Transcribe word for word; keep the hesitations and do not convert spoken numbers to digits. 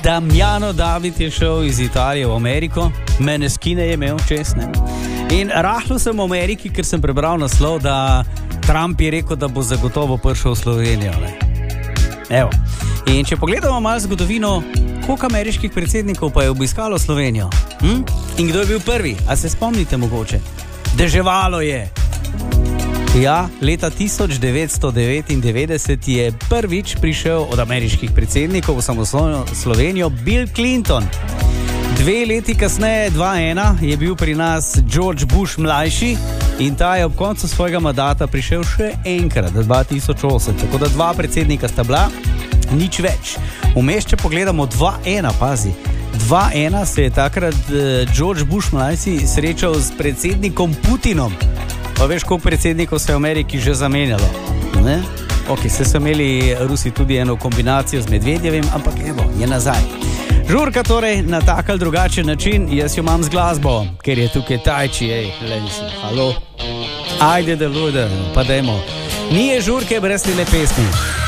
Damiano David je šel iz Italije v Ameriko, Meneskine je imel česne. In rahlo sem v Ameriki, ker sem prebral naslov, da Trump je rekel, da bo zagotovo prišel v Slovenijo. Ne? Evo. In če pogledamo malo zgodovino, koliko ameriških predsednikov pa je obiskalo Slovenijo? Hm? In kdo je bil prvi? A se spomnite mogoče? Deževalo je. Ja, leta tisoč devetsto devetindevetdeset je prvič prišel od ameriških predsednikov v samostojno Slovenijo Bill Clinton. Dve leti kasneje, dva ena, je bil pri nas George Bush mlajši in ta je ob koncu svojega mandata prišel še enkrat, dva tisoč osem. Tako da dva predsednika sta bila, nič več. Vmes, če pogledamo dva ena, pazi, dva ena se je takrat George Bush mlajši srečal s predsednikom Putinom. Pa veš, koliko predsednikov se je v Ameriki že zamenjalo, ne? Ok, se so imeli Rusi tudi eno kombinacijo z Medvedjevim, ampak evo, je nazaj. Žurka torej na tak ali drugačen način, jaz jo imam z glasbo, ker je tukaj Tajči, ej, lejsi, halo. Ajde, deluj, pa dajmo. Nije žurke brez tile pesmi.